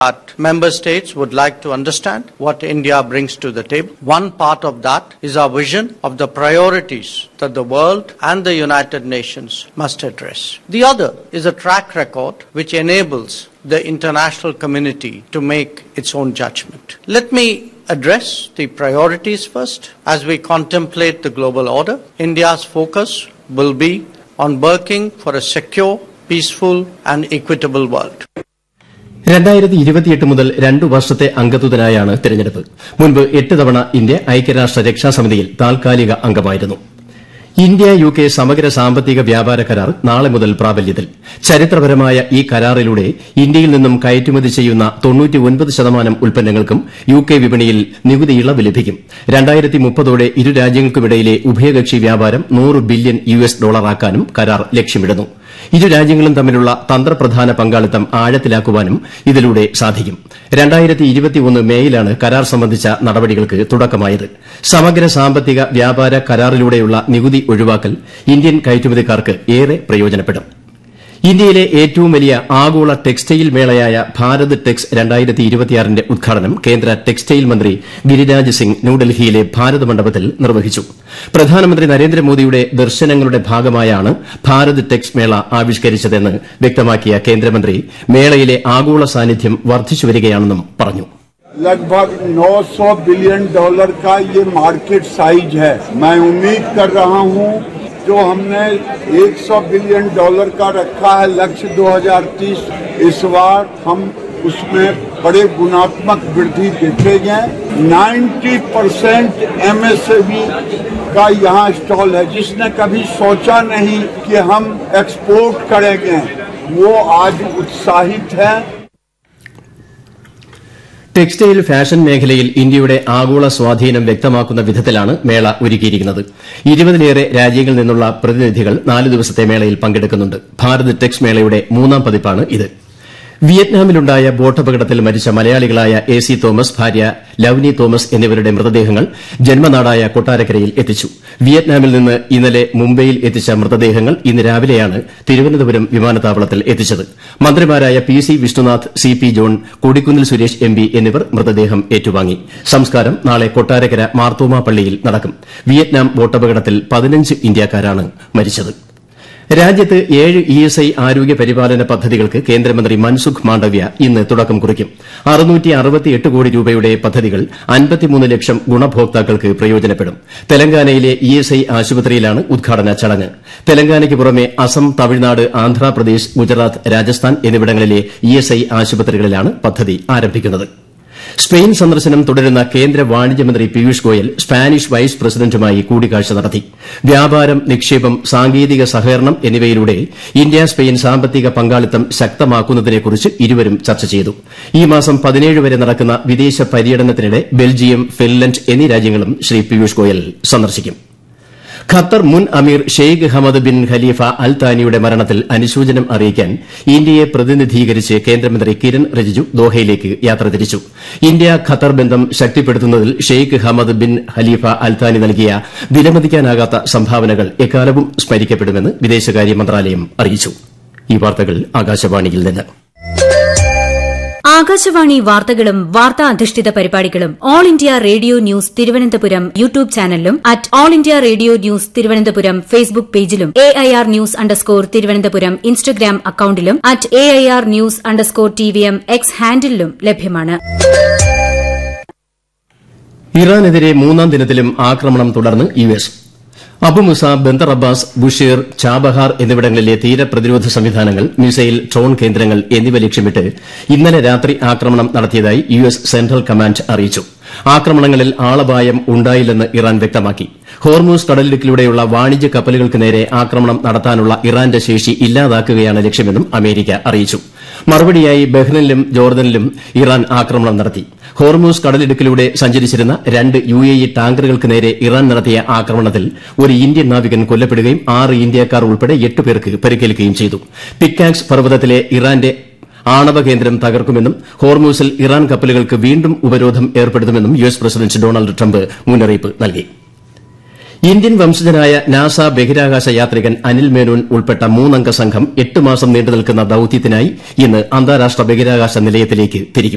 But member states would like to understand what India brings to the table. One part of that is our vision of the priorities that the world and the United Nations must address. The other is a track record which enables the international community to make its own judgment. Let me address the priorities first. As we contemplate the global order, India's focus will be on working for a secure, peaceful and equitable world. 2028 മുതൽ 2 വർഷത്തെ അംഗത്വത്തിനായാണ് തെരഞ്ഞെടുപ്പ്. മുൻപ് 8 തവണ India ഐക്യരാഷ്ട്ര രക്ഷാസമിതിയിൽ താൽക്കാലിക അംഗമായിരുന്നു. India UK സമഗ്ര സാമ്പത്തിക വ്യാപാര കരാർ നാളെ മുതൽ പ്രാബല്യത്തിൽ. ചരിത്രപരമായ ഈ കരാറിലൂടെ ഇന്ത്യയിൽ നിന്നും കയറ്റുമതി ചെയ്യുന്ന 99% ഉൽപ്പന്നങ്ങൾക്കും UK വിപണിയിൽ നികുതി ഇളവ് ലഭിക്കും. 2030ഓടെ ഇരു രാജ്യങ്ങൾക്കുമിടയിലെ ഉഭയകക്ഷി വ്യാപാരം $100 ബില്യൺ ആക്കാനും കരാർ ലക്ഷ്യമിടുന്നു. ഇരു രാജ്യങ്ങളും തമ്മിലുള്ള തന്ത്രപ്രധാന പങ്കാളിത്തം ആഴത്തിലാക്കുവാനും ഇതിലൂടെ സാധിക്കും. 2021 മേയിലാണ് കരാർ സംബന്ധിച്ച നടപടികൾക്ക് തുടക്കമായത്. സമഗ്ര സാമ്പത്തിക വ്യാപാര കരാറിലൂടെയുള്ള നികുതി ഒഴിവാക്കൽ ഇന്ത്യൻ കയറ്റുമതിക്കാർക്ക് ഏറെ പ്രയോജനപ്പെടും. ഇന്ത്യയിലെ ഏറ്റവും വലിയ ആഗോള ടെക്സ്റ്റൈൽ മേളയായ ഭാരത് ടെക്സ് 2026ന്റെ ഉദ്ഘാടനം കേന്ദ്ര ടെക്സ്റ്റൈൽ മന്ത്രി ഗിരിരാജ് സിംഗ് ന്യൂഡൽഹിയിലെ ഭാരത് മണ്ഡപത്തിൽ നിർവഹിച്ചു. പ്രധാനമന്ത്രി നരേന്ദ്രമോദിയുടെ ദർശനങ്ങളുടെ ഭാഗമായാണ് ഭാരത് ടെക്സ് മേള ആവിഷ്കരിച്ചതെന്ന് വ്യക്തമാക്കിയ കേന്ദ്രമന്ത്രി മേളയിലെ ആഗോള സാന്നിധ്യം വർദ്ധിച്ചുവരികയാണെന്നും പറഞ്ഞു. लगभग $900 बिलियन का ये मार्केट साइज है. मैं उम्मीद कर रहा हूँ जो हमने $100 बिलियन का रखा है लक्ष्य 2030, इस बार हम उसमें बड़े गुणात्मक वृद्धि देखेंगे. 90% MSME का यहाँ स्टॉल है. जिसने कभी सोचा नहीं कि हम एक्सपोर्ट करेंगे वो आज उत्साहित है. ടെക്സ്റ്റൈൽ ഫാഷൻ മേഖലയിൽ ഇന്ത്യയുടെ ആഗോള സ്വാധീനം വ്യക്തമാക്കുന്ന വിധത്തിലാണ് മേള ഒരുക്കിയിരിക്കുന്നത്. 20ലേറെ രാജ്യങ്ങളിൽ നിന്നുള്ള പ്രതിനിധികൾ 4 ദിവസത്തെ മേളയിൽ പങ്കെടുക്കുന്നുണ്ട്. ഭാരത് ടെക്സ് മേളയുടെ 3ാം പതിപ്പാണ് ഇത്. വിയറ്റ്നാമിലുണ്ടായ ബോട്ടപകടത്തിൽ മരിച്ച മലയാളികളായ AC തോമസ്, ഭാര്യ ലവ്നി തോമസ് എന്നിവരുടെ മൃതദേഹങ്ങൾ ജന്മനാടായ കൊട്ടാരക്കരയിൽ എത്തിച്ചു. വിയറ്റ്നാമിൽ നിന്ന് ഇന്നലെ മുംബൈയിൽ എത്തിച്ച മൃതദേഹങ്ങൾ ഇന്ന് രാവിലെയാണ് തിരുവനന്തപുരം വിമാനത്താവളത്തിൽ എത്തിച്ചത്. മന്ത്രിമാരായ PC Vishnunath, CP John, Kodikunnil Suresh MP എന്നിവർ മൃതദേഹം ഏറ്റുവാങ്ങി. സംസ്കാരം നാളെ കൊട്ടാരക്കര മാർത്തോമാ പള്ളിയിൽ നടക്കും. വിയറ്റ്നാം ബോട്ടപകടത്തിൽ 15 ഇന്ത്യക്കാരാണ് മരിച്ചത്. രാജ്യത്ത് 7 ESI ആരോഗ്യ പരിപാലന പദ്ധതികൾക്ക് കേന്ദ്രമന്ത്രി മൻസുഖ് മാണ്ഡവ്യ ഇന്ന് തുടക്കം കുറിക്കും. 668 കോടി രൂപയുടെ പദ്ധതികൾ 53 ലക്ഷം ഗുണഭോക്താക്കൾക്ക് പ്രയോജനപ്പെടും. തെലങ്കാനയിലെ ESI ആശുപത്രിയിലാണ് ഉദ്ഘാടന ചടങ്ങ്. തെലങ്കാനയ്ക്ക് പുറമെ അസം, തമിഴ്നാട്, ആന്ധ്രാപ്രദേശ്, ഗുജറാത്ത്, രാജസ്ഥാൻ എന്നിവിടങ്ങളിലെ ESI ആശുപത്രികളിലാണ് പദ്ധതി ആരംഭിക്കുന്നത്. സ്പെയിൻ സന്ദർശനം തുടരുന്ന കേന്ദ്ര വാണിജ്യമന്ത്രി പീയൂഷ് ഗോയൽ സ്പാനിഷ് വൈസ് പ്രസിഡന്റുമായി കൂടിക്കാഴ്ച നടത്തി. വ്യാപാരം, നിക്ഷേപം, സാങ്കേതിക സഹകരണം എന്നിവയിലൂടെ ഇന്ത്യ സ്പെയിൻ സാമ്പത്തിക പങ്കാളിത്തം ശക്തമാക്കുന്നതിനെക്കുറിച്ച് ഇരുവരും ചർച്ച ചെയ്തു. ഈ മാസം 17 വരെ നടക്കുന്ന വിദേശ പര്യടനത്തിനിടെ ബെൽജിയം, ഫിൻലൻഡ് എന്നീ രാജ്യങ്ങളും ശ്രീ പീയൂഷ് ഗോയൽ സന്ദർശിക്കും. ഖത്തർ മുൻ അമീർ ഷെയ്ഖ് ഹമദ് ബിൻ ഖലീഫ അൽ താനിയുടെ മരണത്തിൽ അനുശോചനം അറിയിക്കാൻ ഇന്ത്യയെ പ്രതിനിധീകരിച്ച് കേന്ദ്രമന്ത്രി കിരൺ റിജിജു ദോഹയിലേക്ക് യാത്ര തിരിച്ചു. ഇന്ത്യ ഖത്തർ ബന്ധം ശക്തിപ്പെടുത്തുന്നതിൽ ഷെയ്ഖ് ഹമദ് ബിൻ ഖലീഫ അൽ താനി നൽകിയ വിലമതിക്കാനാകാത്ത സംഭാവനകൾ എക്കാലവും സ്മരിക്കപ്പെടുമെന്ന് വിദേശകാര്യ മന്ത്രാലയം അറിയിച്ചു. ഈ വാർത്തകൾ ആകാശവാണിയിൽ നിന്ന്. ആകാശവാണി വാർത്തകളും വാർത്താ അധിഷ്ഠിത പരിപാടികളും all India radio news Thiruvananthapuram YouTube ചാനലിലും all India radio news Thiruvananthapuram Facebook പേജിലും AIR ന്യൂസ് _ തിരുവനന്തപുരം ഇൻസ്റ്റഗ്രാം അക്കൌണ്ടിലും AIR ന്യൂസ് _ TVM X ഹാൻഡിലും ലഭ്യമാണ്. ഇറാനെതിരെ 3ാം ദിനത്തിലും ആക്രമണം തുടർന്ന് US. അബുമുസ, Bandar Abbas, Bushehr, Chabahar എന്നിവിടങ്ങളിലെ തീരപ്രതിരോധ സംവിധാനങ്ങൾ, മിസൈൽ, ഡ്രോൺ കേന്ദ്രങ്ങൾ എന്നിവ ലക്ഷ്യമിട്ട് ഇന്നലെ രാത്രി ആക്രമണം നടത്തിയതായി US സെൻട്രൽ കമാൻഡ് അറിയിച്ചു. ആക്രമണങ്ങളിൽ ആളപായം ഉണ്ടായില്ലെന്ന് ഇറാൻ വ്യക്തമാക്കി. ഹോർമൂസ് കടലിടുക്കിലൂടെയുള്ള വാണിജ്യ കപ്പലുകൾക്ക് നേരെ ആക്രമണം നടത്താനുള്ള ഇറാന്റെ ശേഷി ഇല്ലാതാക്കുകയാണ് ലക്ഷ്യമെന്നും അമേരിക്ക അറിയിച്ചു. മറുപടിയായി ബഹ്റിനിലും ജോർദനിലും ഇറാൻ ആക്രമണം നടത്തി. ഹോർമൂസ് കടലിടുക്കിലൂടെ സഞ്ചരിച്ചിരുന്ന 2 UAE ടാങ്കറുകൾക്ക് നേരെ ഇറാൻ നടത്തിയ ആക്രമണത്തിൽ ഒരു ഇന്ത്യൻ നാവികൻ കൊല്ലപ്പെടുകയും 6 ഇന്ത്യക്കാർ ഉൾപ്പെടെ 8 പേർക്ക് പരിക്കേൽക്കുകയും ചെയ്തു. പിക്കാക്സ് പർവ്വതത്തിലെ ഇറാന്റെ ആണവ കേന്ദ്രം തകർക്കുമെന്നും ഹോർമൂസിൽ ഇറാൻ കപ്പലുകൾക്ക് വീണ്ടും ഉപരോധം ഏർപ്പെടുത്തുമെന്നും US പ്രസിഡന്റ് ഡൊണാൾഡ് ട്രംപ് മുന്നറിയിപ്പ് നൽകി. ഇന്ത്യൻ വംശജനായ നാസ ബഹിരാകാശ യാത്രികൻ അനിൽ മേനോൻ ഉൾപ്പെട്ട 3 അംഗ സംഘം 8 മാസം നീണ്ടുനിൽക്കുന്ന ദൌത്യത്തിനായി ഇന്ന് അന്താരാഷ്ട്ര ബഹിരാകാശ നിലയത്തിലേക്ക് തിരിക്കും.